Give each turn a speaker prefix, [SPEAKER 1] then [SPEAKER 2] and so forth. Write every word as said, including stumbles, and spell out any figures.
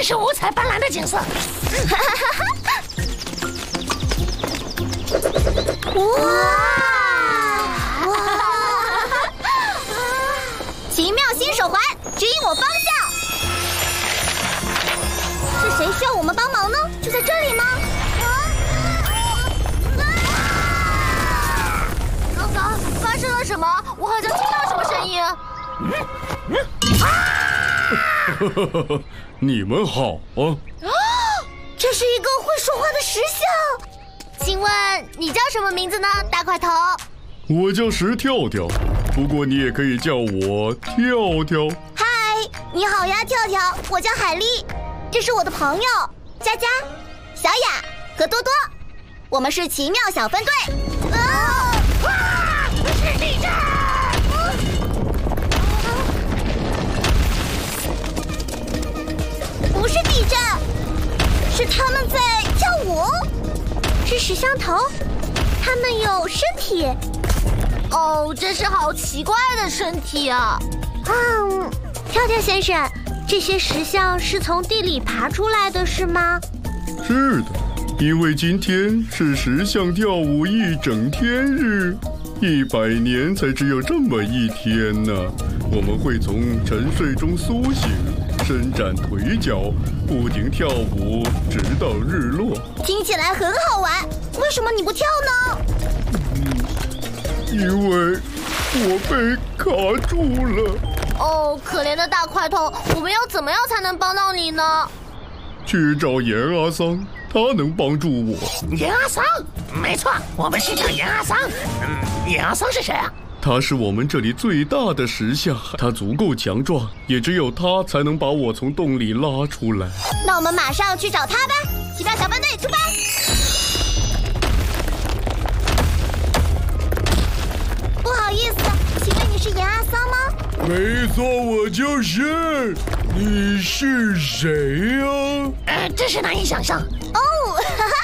[SPEAKER 1] 真是五彩斑斓的景色。
[SPEAKER 2] 哇！奇妙新手环，指引我方向。是谁需要我们帮忙呢？就在这里吗？
[SPEAKER 3] 刚刚发生了什么？我好像听到什么声音。
[SPEAKER 4] 你们好啊！
[SPEAKER 2] 这是一个会说话的石像。
[SPEAKER 3] 请问你叫什么名字呢，大块头？
[SPEAKER 4] 我叫石跳跳，不过你也可以叫我跳跳。
[SPEAKER 2] 嗨，你好呀，跳跳，我叫海丽，这是我的朋友佳佳、小雅和多多，我们是奇妙小分队。啊！
[SPEAKER 1] 啊！是地震！
[SPEAKER 2] 不是地震，是他们在跳舞。是石像头，他们有身体。
[SPEAKER 3] 哦，真是好奇怪的身体啊！
[SPEAKER 2] 嗯，跳跳先生，这些石像是从地里爬出来的，是吗？
[SPEAKER 4] 是的，因为今天是石像跳舞一整天日，一百年才只有这么一天呢。我们会从沉睡中苏醒，伸展腿脚，不停跳舞，直到日落。
[SPEAKER 2] 听起来很好玩，为什么你不跳呢？
[SPEAKER 4] 因为我被卡住了。
[SPEAKER 3] 哦，可怜的大块头，我们要怎么样才能帮到你呢？
[SPEAKER 4] 去找严阿桑，他能帮助我。
[SPEAKER 1] 严阿桑，没错，我们是找严阿桑。嗯，严阿桑是谁啊？
[SPEAKER 4] 他是我们这里最大的石像，他足够强壮，也只有他才能把我从洞里拉出来。
[SPEAKER 2] 那我们马上去找他吧！奇妙小分队出发！不好意思，请问你是严阿桑吗？
[SPEAKER 4] 没错，我就是。你是谁呀？
[SPEAKER 1] 呃，真是难以想象。
[SPEAKER 2] 哦，哈哈，